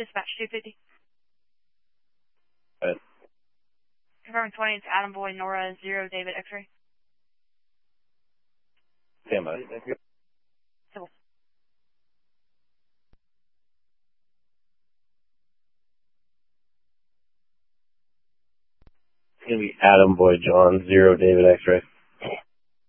Dispatch 250. Right. Confirming 20, it's Adam Boy, Nora 0, David X-ray. Stand by. Civil. It's going to be Adam Boy, John 0, David X-ray.